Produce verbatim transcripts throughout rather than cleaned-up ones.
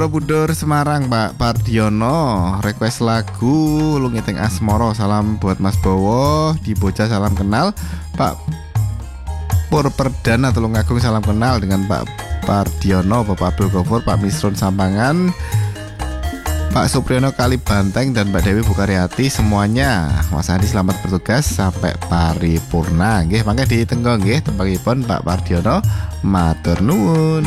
Borobudur Semarang Pak Pardiono request lagu Lungi Teng Asmoro. Salam buat Mas Bowo di Bocah, salam kenal. Pak Purperdana Tulungagung, salam kenal dengan Pak Pardiono, Bapak Abdul Gofur, Pak Misrun Sampangan, Pak Supriyono Kalibanteng, dan Mbak Dewi Bukaryati. Semuanya Mas Andi selamat bertugas sampai paripurna. Nggih, mangke ditenggo nggih tembangipun Pak Pardiono. Matur nuwun.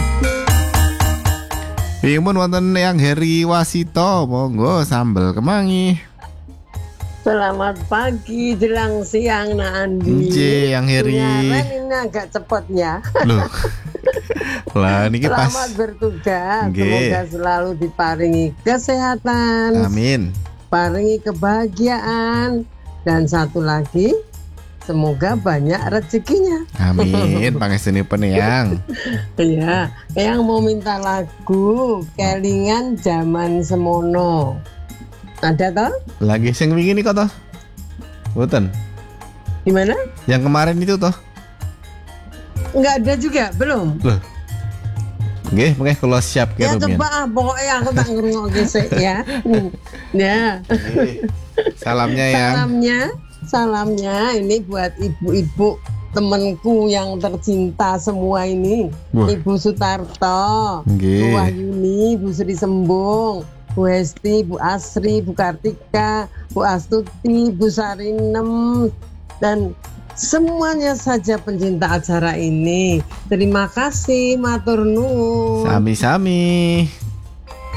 Piyun wonten yang Heri Wasito, monggo sambel kemangi. Selamat pagi jelang siang Nak Andi. Nggih, yang Heri. Siaran ini agak cepet ya. Loh. Lah niki pas. Selamat bertugas. Nggih. Semoga selalu diparingi kesehatan. Amin. Paringi kebahagiaan, dan satu lagi semoga banyak rezekinya. Amin. Pangestunipun yang. Iya, yang mau minta lagu Kelingan Zaman Semono. Ada toh? Lagi sing wingi niku toh? Mboten. Gimana? Yang kemarin itu toh? Enggak ada juga, belum. Loh. Nggih, mengke kula siap Ya rumiyin. coba ah, pokoknya aku tak ngrungokke sik ya. Ya. Nggih. Salamnya yang. Salamnya, salamnya ini buat ibu-ibu temanku yang tercinta semua ini. Wah. Ibu Sutarto, Nggih. Bu Wahyuni, Bu Sri Sembung, Bu Hesti, Bu Asri, Bu Kartika, Bu Astuti, Bu Sarinem, dan semuanya saja pencinta acara ini. Terima kasih, matur nuwun. Sami-sami.